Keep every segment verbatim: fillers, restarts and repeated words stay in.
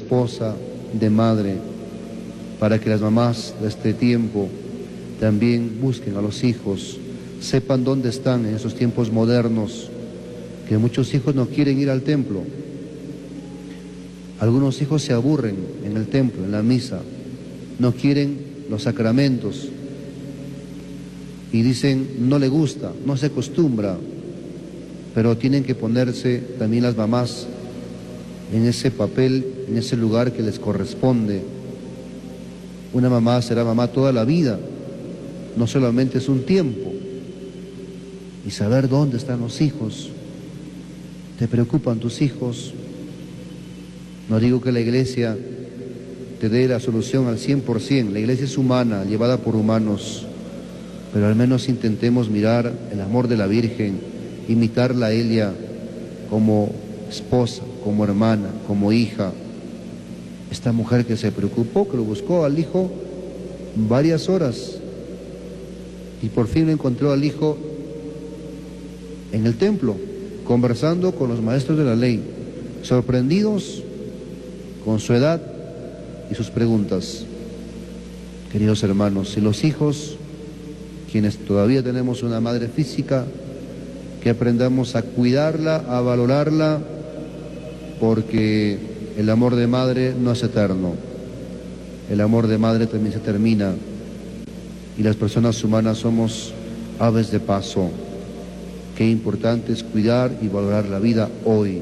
esposa, de madre, para que las mamás de este tiempo también busquen a los hijos, sepan dónde están en esos tiempos modernos, que muchos hijos no quieren ir al templo. Algunos hijos se aburren en el templo, en la misa, no quieren los sacramentos y dicen no le gusta, no se acostumbra, pero tienen que ponerse también las mamás en ese papel, en ese lugar que les corresponde. Una mamá será mamá toda la vida, no solamente es un tiempo. Y saber dónde están los hijos. ¿Te preocupan tus hijos? No digo que la iglesia te dé la solución al cien por ciento, la iglesia es humana, llevada por humanos, pero al menos intentemos mirar el amor de la Virgen, imitarla a ella como esposa, como hermana, como hija. Esta mujer que se preocupó, que lo buscó al hijo varias horas y por fin lo encontró al hijo en el templo, conversando con los maestros de la ley, sorprendidos con su edad y sus preguntas. Queridos hermanos, si los hijos, quienes todavía tenemos una madre física, que aprendamos a cuidarla, a valorarla, porque el amor de madre no es eterno. El amor de madre también se termina y las personas humanas somos aves de paso. Qué importante es cuidar y valorar la vida hoy.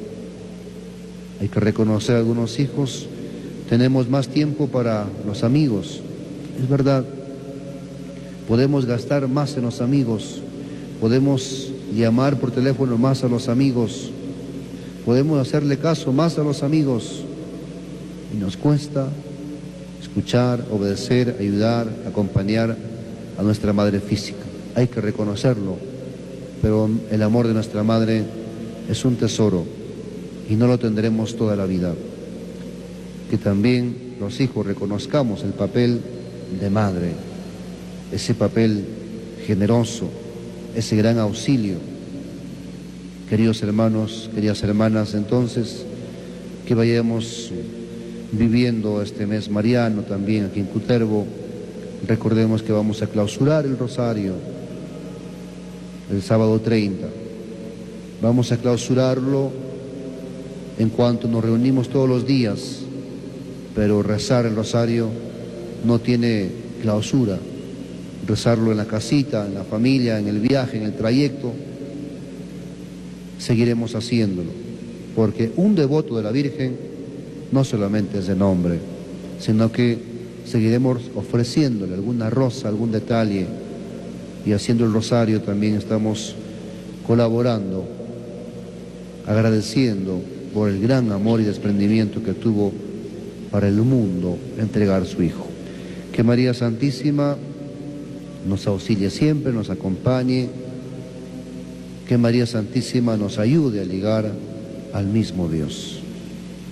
Hay que reconocer a algunos hijos, tenemos más tiempo para los amigos, es verdad. Podemos gastar más en los amigos, podemos llamar por teléfono más a los amigos, podemos hacerle caso más a los amigos y nos cuesta escuchar, obedecer, ayudar, acompañar a nuestra madre física. Hay que reconocerlo, pero el amor de nuestra madre es un tesoro y no lo tendremos toda la vida. Que también los hijos reconozcamos el papel de madre, ese papel generoso, ese gran auxilio. Queridos hermanos, queridas hermanas, entonces, que vayamos viviendo este mes mariano también aquí en Cutervo. Recordemos que vamos a clausurar el rosario el sábado treinta. Vamos a clausurarlo en cuanto nos reunimos todos los días, pero rezar el rosario no tiene clausura. Rezarlo en la casita, en la familia, en el viaje, en el trayecto, seguiremos haciéndolo, porque un devoto de la Virgen no solamente es de nombre, sino que seguiremos ofreciéndole alguna rosa, algún detalle, y haciendo el rosario también estamos colaborando, agradeciendo por el gran amor y desprendimiento que tuvo para el mundo entregar a su Hijo. Que María Santísima nos auxilie siempre, nos acompañe, que María Santísima nos ayude a llegar al mismo Dios.